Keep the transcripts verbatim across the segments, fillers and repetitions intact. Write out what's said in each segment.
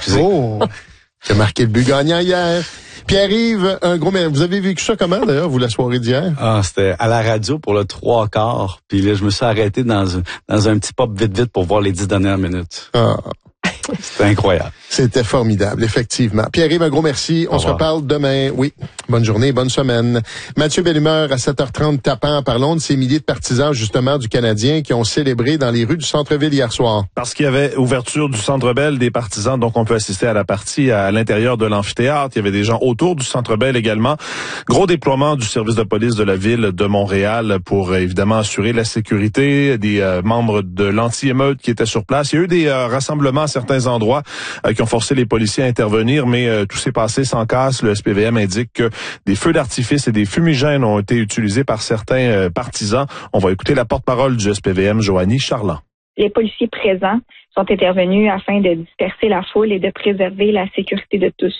Excusez. Oh! Qui a marqué le but gagnant hier. Pierre-Yves, un gros merci. Vous avez vécu ça comment, d'ailleurs, vous, la soirée d'hier? Ah, c'était à la radio pour le trois quarts. Puis là, je me suis arrêté dans un, dans un petit pop vite, vite pour voir les dix dernières minutes. Ah. C'était incroyable. C'était formidable, effectivement. Pierre-Yves, un gros merci. On se reparle demain. Oui, bonne journée, bonne semaine. Mathieu Bellumeur, à sept heures trente, tapant. Parlons de ces milliers de partisans, justement, du Canadien qui ont célébré dans les rues du centre-ville hier soir. Parce qu'il y avait ouverture du Centre Bell, des partisans, donc on peut assister à la partie à l'intérieur de l'amphithéâtre. Il y avait des gens autour du Centre Bell également. Gros déploiement du service de police de la ville de Montréal pour, évidemment, assurer la sécurité des euh, membres de l'anti-émeute qui étaient sur place. Il y a eu des euh, rassemblements à certains endroits euh, qui ont forcé les policiers à intervenir, mais euh, tout s'est passé sans casse. Le S P V M indique que des feux d'artifice et des fumigènes ont été utilisés par certains euh, partisans. On va écouter la porte-parole du S P V M, Joanie Charland. Les policiers présents sont intervenus afin de disperser la foule et de préserver la sécurité de tous.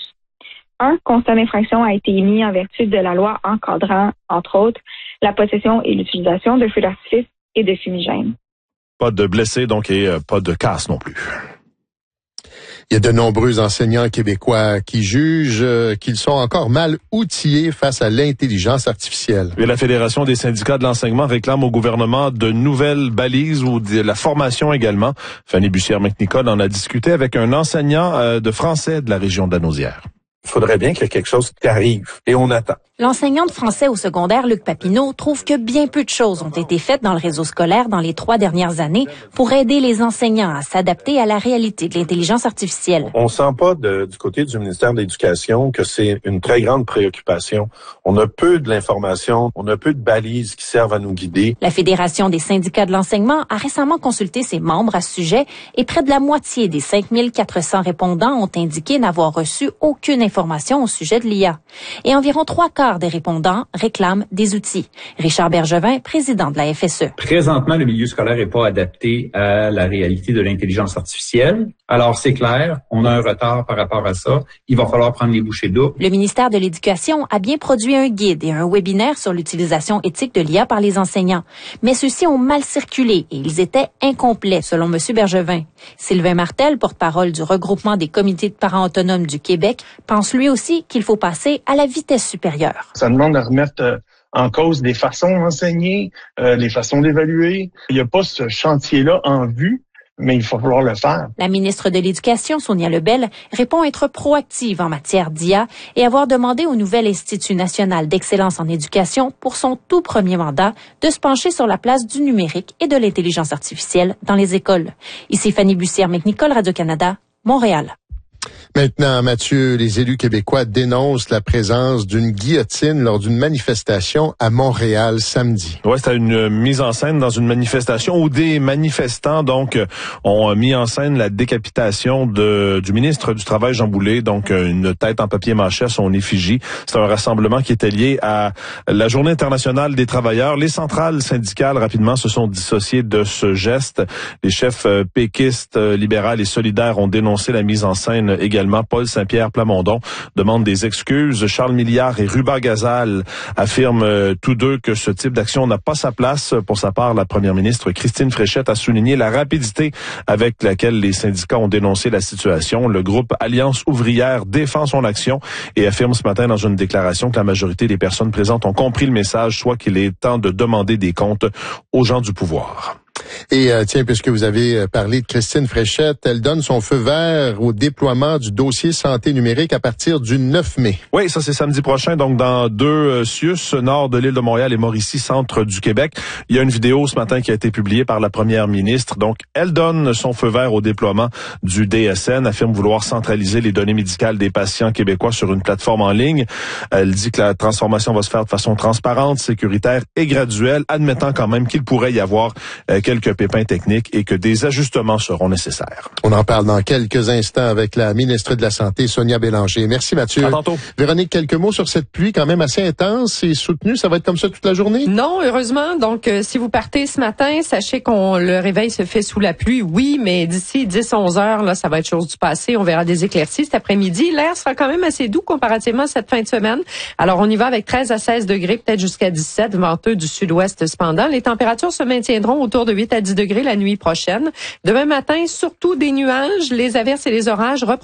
Un constat d'infraction a été émis en vertu de la loi encadrant, entre autres, la possession et l'utilisation de feux d'artifice et de fumigènes. Pas de blessés, donc, et euh, pas de casse non plus. Il y a de nombreux enseignants québécois qui jugent euh, qu'ils sont encore mal outillés face à l'intelligence artificielle. Et la Fédération des syndicats de l'enseignement réclame au gouvernement de nouvelles balises ou de la formation également. Fanny Bussière-McNicol en a discuté avec un enseignant euh, de français de la région de la Nausière. Il faudrait bien qu'il y ait quelque chose qui arrive et on attend. L'enseignant de français au secondaire, Luc Papineau, trouve que bien peu de choses ont été faites dans le réseau scolaire dans les trois dernières années pour aider les enseignants à s'adapter à la réalité de l'intelligence artificielle. On sent pas de, du côté du ministère de l'Éducation que c'est une très grande préoccupation. On a peu de l'information, on a peu de balises qui servent à nous guider. La Fédération des syndicats de l'enseignement a récemment consulté ses membres à ce sujet et près de la moitié des cinq mille quatre cents répondants ont indiqué n'avoir reçu aucune information au sujet de l'I A. Et environ trois quarts des répondants réclament des outils. Richard Bergevin, président de la F S E. Présentement, le milieu scolaire n'est pas adapté à la réalité de l'intelligence artificielle. Alors, c'est clair, on a un retard par rapport à ça. Il va falloir prendre les bouchées doubles. Le ministère de l'Éducation a bien produit un guide et un webinaire sur l'utilisation éthique de l'I A par les enseignants. Mais ceux-ci ont mal circulé et ils étaient incomplets, selon M. Bergevin. Sylvain Martel, porte-parole du regroupement des comités de parents autonomes du Québec, pense lui aussi qu'il faut passer à la vitesse supérieure. Ça demande de remettre euh, en cause des façons d'enseigner, euh, les façons d'évaluer. Il n'y a pas ce chantier-là en vue, mais il va falloir le faire. La ministre de l'Éducation, Sonia Lebel, répond être proactive en matière d'I A et avoir demandé au nouvel Institut national d'excellence en éducation, pour son tout premier mandat, de se pencher sur la place du numérique et de l'intelligence artificielle dans les écoles. Ici Fanny Bussière-McNicol, Radio-Canada, Montréal. Maintenant, Mathieu, les élus québécois dénoncent la présence d'une guillotine lors d'une manifestation à Montréal samedi. Ouais, c'était une mise en scène dans une manifestation où des manifestants donc ont mis en scène la décapitation de du ministre du Travail Jean Boulet, donc une tête en papier mâché à son effigie. C'est un rassemblement qui était lié à la Journée internationale des travailleurs. Les centrales syndicales rapidement se sont dissociées de ce geste. Les chefs péquistes, libérales et solidaires ont dénoncé la mise en scène également. Paul Saint-Pierre Plamondon demande des excuses. Charles Milliard et Ruba Gazal affirment euh, tous deux que ce type d'action n'a pas sa place. Pour sa part, la première ministre Christine Fréchette a souligné la rapidité avec laquelle les syndicats ont dénoncé la situation. Le groupe Alliance ouvrière défend son action et affirme ce matin dans une déclaration que la majorité des personnes présentes ont compris le message, soit qu'il est temps de demander des comptes aux gens du pouvoir. Et euh, tiens, puisque vous avez parlé de Christine Fréchette, elle donne son feu vert au déploiement du dossier santé numérique à partir du neuf mai. Oui, ça c'est samedi prochain, donc dans deux euh, CIUS, nord de l'île de Montréal et Mauricie, centre du Québec. Il y a une vidéo ce matin qui a été publiée par la première ministre. Donc, elle donne son feu vert au déploiement du D S N, affirme vouloir centraliser les données médicales des patients québécois sur une plateforme en ligne. Elle dit que la transformation va se faire de façon transparente, sécuritaire et graduelle, admettant quand même qu'il pourrait y avoir euh, quelques pépins techniques et que des ajustements seront nécessaires. On en parle dans quelques instants avec la ministre de la Santé, Sonia Bélanger. Merci Mathieu. À tantôt. Véronique, quelques mots sur cette pluie quand même assez intense et soutenue. Ça va être comme ça toute la journée? Non, heureusement. Donc, euh, si vous partez ce matin, sachez qu'on le réveil se fait sous la pluie. Oui, mais d'ici dix à onze heures, là, ça va être chose du passé. On verra des éclaircies cet après-midi. L'air sera quand même assez doux comparativement à cette fin de semaine. Alors, on y va avec treize à seize degrés, peut-être jusqu'à dix-sept, venteux du sud-ouest cependant. Les températures se maintiendront autour de huit à dix degrés la nuit prochaine. Demain matin, surtout des nuages, les averses et les orages reprennent.